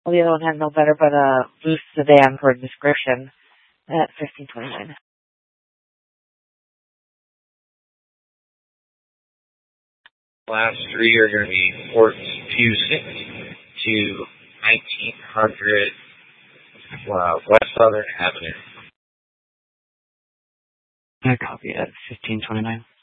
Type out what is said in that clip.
Well, the other one had no better but a blue sedan for a description at $15.29. Last three are going to be 426 to 1900 West Southern Avenue. I copy at $15.29.